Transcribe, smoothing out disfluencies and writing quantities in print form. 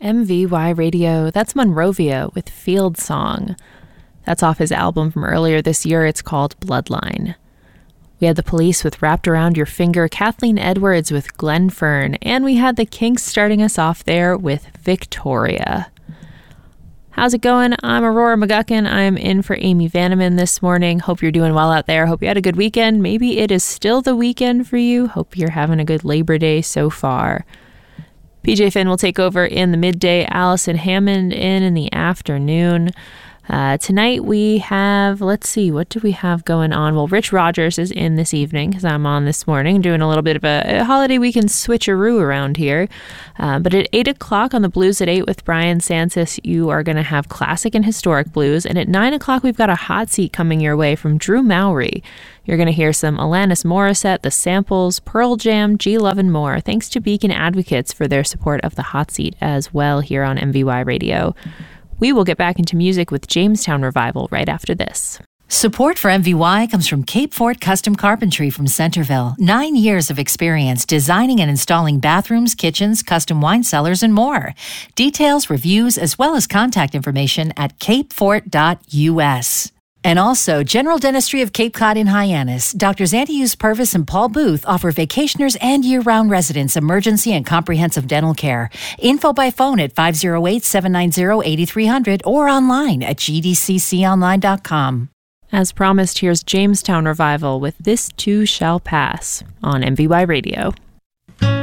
MVY Radio, that's Monrovia with Field Song. That's off his album from earlier this year. It's called Bloodline. We had the Police with Wrapped Around Your Finger, Kathleen Edwards with Glenfern, and we had the Kinks starting us off there with Victoria. How's it going? I'm Aurora McGuckin. I'm in for Amy Vanneman this morning. Hope you're doing well out there. Hope you had a good weekend. Maybe it is still the weekend for you. Hope you're having a good Labor Day so far. PJ Finn will take over in the midday. Allison Hammond in the afternoon. Tonight we have, let's see, what do we have going on? Well, Rich Rogers is in this evening because I'm on this morning doing a little bit of a holiday weekend switcheroo around here. But at 8 o'clock on the Blues at 8 with Brian Sansis, you are going to have classic and historic blues. And at 9 o'clock, we've got a hot seat coming your way from Drew Mowry. You're going to hear some Alanis Morissette, The Samples, Pearl Jam, G Love, and more. Thanks to Beacon Advocates for their support of the hot seat as well here on MVY Radio. We will get back into music with Jamestown Revival right after this. Support for MVY comes from Cape Fort Custom Carpentry from Centerville. 9 years of experience designing and installing bathrooms, kitchens, custom wine cellars, and more. Details, reviews, as well as contact information at capefort.us. And also, General Dentistry of Cape Cod in Hyannis. Doctors Antius Purvis and Paul Booth offer vacationers and year-round residents emergency and comprehensive dental care. Info by phone at 508-790-8300 or online at gdcconline.com. As promised, here's Jamestown Revival with This Too Shall Pass on MVY Radio.